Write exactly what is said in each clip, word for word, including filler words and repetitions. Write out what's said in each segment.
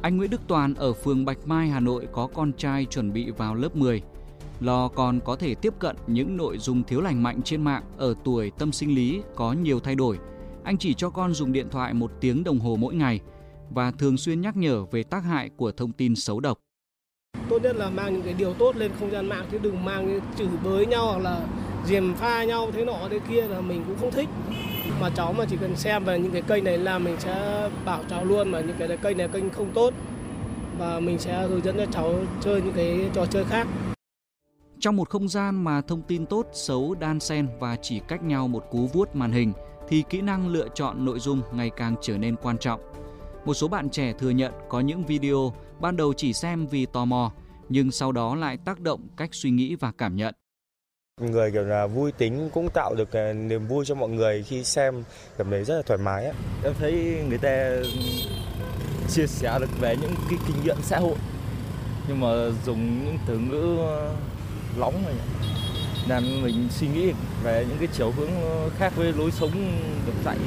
Anh Nguyễn Đức Toàn ở phường Bạch Mai, Hà Nội có con trai chuẩn bị vào lớp mười. Lo con có thể tiếp cận những nội dung thiếu lành mạnh trên mạng ở tuổi tâm sinh lý có nhiều thay đổi. Anh chỉ cho con dùng điện thoại một tiếng đồng hồ mỗi ngày và thường xuyên nhắc nhở về tác hại của thông tin xấu độc. Tốt nhất là mang những cái điều tốt lên không gian mạng, chứ đừng mang những chửi bới nhau hoặc là gièm pha nhau thế nọ thế kia là mình cũng không thích. Mà cháu mà chỉ cần xem về những cái kênh này là mình sẽ bảo cháu luôn mà những cái kênh này kênh không tốt, và mình sẽ hướng dẫn cho cháu chơi những cái trò chơi khác. Trong một không gian mà thông tin tốt, xấu đan xen và chỉ cách nhau một cú vuốt màn hình thì kỹ năng lựa chọn nội dung ngày càng trở nên quan trọng. Một số bạn trẻ thừa nhận có những video ban đầu chỉ xem vì tò mò nhưng sau đó lại tác động cách suy nghĩ và cảm nhận. Người kiểu là vui tính cũng tạo được niềm vui cho mọi người khi xem, cảm thấy rất là thoải mái á. Em thấy người ta chia sẻ được về những cái kinh nghiệm xã hội nhưng mà dùng những từ ngữ lóng này làm mình suy nghĩ về những cái chiều hướng khác với lối sống được dạy.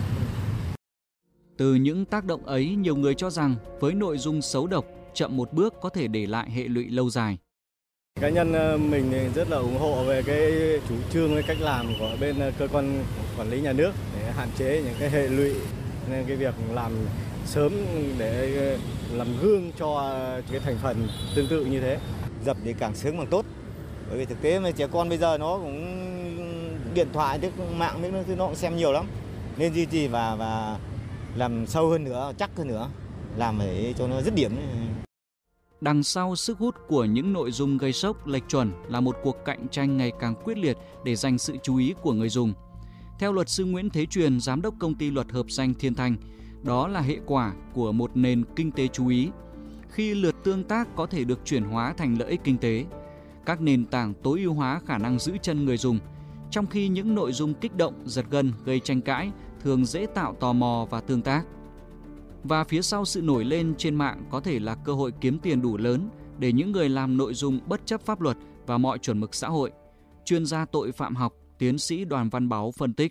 Từ những tác động ấy, nhiều người cho rằng với nội dung xấu độc, chậm một bước có thể để lại hệ lụy lâu dài. Cá nhân mình rất là ủng hộ về cái chủ trương, cái cách làm của bên cơ quan quản lý nhà nước để hạn chế những cái hệ lụy, nên cái việc làm sớm để làm gương cho cái thành phần tương tự như thế. Dập thì càng sớm càng tốt, bởi vì thực tế mà trẻ con bây giờ nó cũng điện thoại, tức mạng, những thứ nó cũng xem nhiều lắm, nên duy trì và và làm sâu hơn nữa, chắc hơn nữa, làm để cho nó dứt điểm. Đằng sau sức hút của những nội dung gây sốc, lệch chuẩn là một cuộc cạnh tranh ngày càng quyết liệt để giành sự chú ý của người dùng. Theo luật sư Nguyễn Thế Truyền, giám đốc công ty luật hợp danh Thiên Thanh, đó là hệ quả của một nền kinh tế chú ý. Khi lượt tương tác có thể được chuyển hóa thành lợi ích kinh tế, các nền tảng tối ưu hóa khả năng giữ chân người dùng, trong khi những nội dung kích động, giật gân, gây tranh cãi thường dễ tạo tò mò và tương tác. Và phía sau sự nổi lên trên mạng có thể là cơ hội kiếm tiền đủ lớn để những người làm nội dung bất chấp pháp luật và mọi chuẩn mực xã hội. Chuyên gia tội phạm học, tiến sĩ Đoàn Văn Báu phân tích.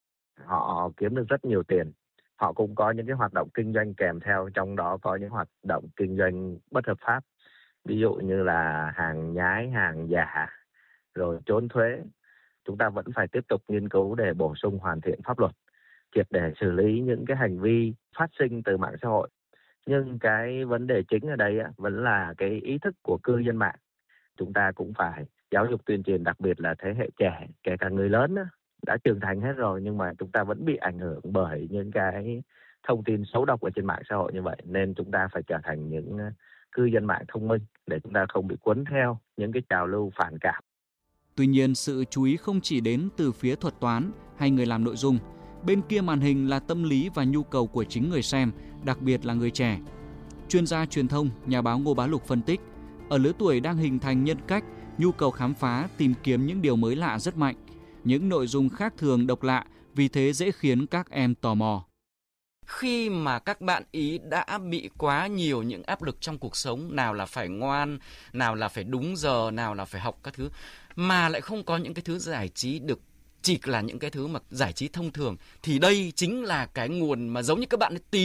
Họ kiếm được rất nhiều tiền. Họ cũng có những cái hoạt động kinh doanh kèm theo, trong đó có những hoạt động kinh doanh bất hợp pháp. Ví dụ như là hàng nhái, hàng giả, rồi trốn thuế. Chúng ta vẫn phải tiếp tục nghiên cứu để bổ sung hoàn thiện pháp luật, triệt để xử lý những cái hành vi phát sinh từ mạng xã hội. Nhưng cái vấn đề chính ở đây vẫn là cái ý thức của cư dân mạng. Chúng ta cũng phải giáo dục tuyên truyền, đặc biệt là thế hệ trẻ, kể cả người lớn đã trưởng thành hết rồi nhưng mà chúng ta vẫn bị ảnh hưởng bởi những cái thông tin xấu độc ở trên mạng xã hội như vậy. Nên chúng ta phải trở thành những cư dân mạng thông minh để chúng ta không bị cuốn theo những cái trào lưu phản cảm. Tuy nhiên, sự chú ý không chỉ đến từ phía thuật toán hay người làm nội dung. Bên kia màn hình là tâm lý và nhu cầu của chính người xem, đặc biệt là người trẻ. Chuyên gia truyền thông, nhà báo Ngô Bá Lục phân tích, ở lứa tuổi đang hình thành nhân cách, nhu cầu khám phá, tìm kiếm những điều mới lạ rất mạnh. Những nội dung khác thường, độc lạ, vì thế dễ khiến các em tò mò. Khi mà các bạn ý đã bị quá nhiều những áp lực trong cuộc sống, nào là phải ngoan, nào là phải đúng giờ, nào là phải học các thứ, mà lại không có những cái thứ giải trí được, chỉ là những cái thứ mà giải trí thông thường, thì đây chính là cái nguồn mà giống như các bạn tìm